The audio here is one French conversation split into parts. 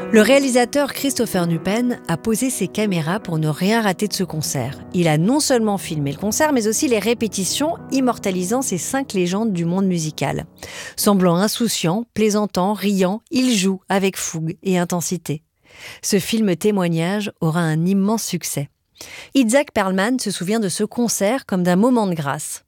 Le réalisateur Christopher Nupen a posé ses caméras pour ne rien rater de ce concert. Il a non seulement filmé le concert, mais aussi les répétitions, immortalisant ces 5 légendes du monde musical. Semblant insouciant, plaisantant, riant, il joue avec fougue et intensité. Ce film témoignage aura un immense succès. Itzhak Perlman se souvient de ce concert comme d'un moment de grâce.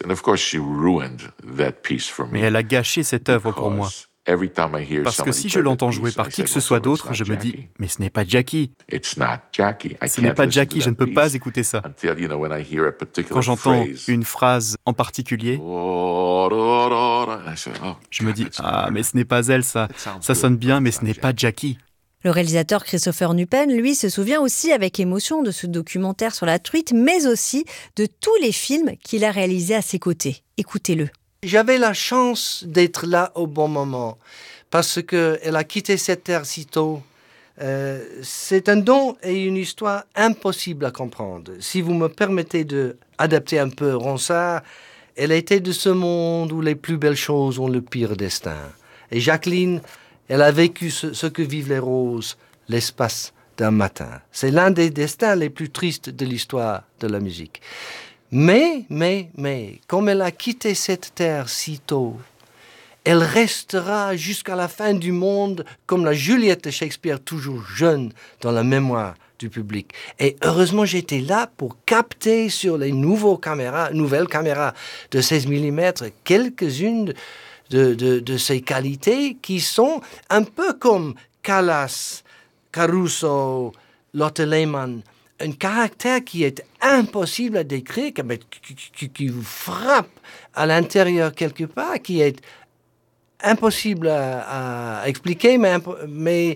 Mais elle a gâché cette œuvre pour moi. Parce que si je l'entends jouer par qui que ce soit d'autre, je me dis « mais ce n'est pas Jackie ». Ce n'est pas Jackie, je ne peux pas écouter ça. Quand j'entends une phrase en particulier, je me dis « ah, mais ce n'est pas elle, ça sonne bien, mais ce n'est pas Jackie ». Le réalisateur Christopher Nupen, lui, se souvient aussi avec émotion de ce documentaire sur la truite, mais aussi de tous les films qu'il a réalisés à ses côtés. Écoutez-le. J'avais la chance d'être là au bon moment, parce qu'elle a quitté cette terre si tôt. C'est un don et une histoire impossible à comprendre. Si vous me permettez d'adapter un peu Ronsard, elle était de ce monde où les plus belles choses ont le pire destin. Et Jacqueline, elle a vécu ce que vivent les roses, l'espace d'un matin. C'est l'un des destins les plus tristes de l'histoire de la musique. Mais, comme elle a quitté cette terre si tôt, elle restera jusqu'à la fin du monde comme la Juliette de Shakespeare, toujours jeune dans la mémoire du public. Et heureusement, j'étais là pour capter sur les nouvelles caméras de 16 mm quelques-unes de ces qualités qui sont un peu comme Callas, Caruso, Lotte Lehmann, un caractère qui est impossible à décrire, qui vous frappe à l'intérieur quelque part, qui est impossible à expliquer, mais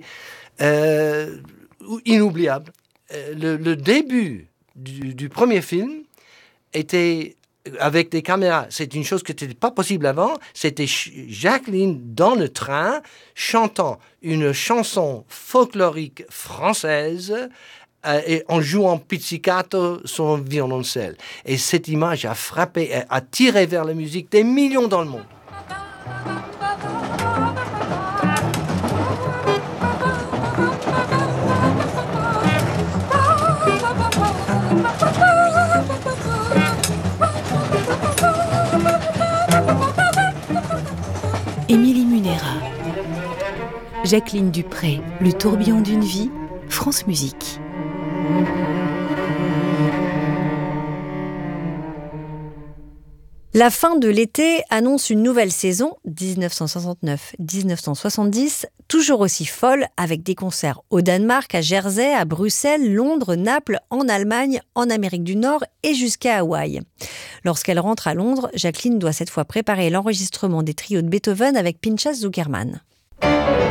inoubliable. Le début du premier film était avec des caméras. C'est une chose qui n'était pas possible avant. C'était Jacqueline dans le train chantant une chanson folklorique française et en jouant pizzicato son violoncelle. Et cette image a frappé, a tiré vers la musique des millions dans le monde. Émilie Munera, Jacqueline Dupré, Le tourbillon d'une vie, France Musique. La fin de l'été annonce une nouvelle saison, 1969-1970, toujours aussi folle, avec des concerts au Danemark, à Jersey, à Bruxelles, Londres, Naples, en Allemagne, en Amérique du Nord et jusqu'à Hawaï. Lorsqu'elle rentre à Londres, Jacqueline doit cette fois préparer l'enregistrement des trios de Beethoven avec Pinchas Zukerman.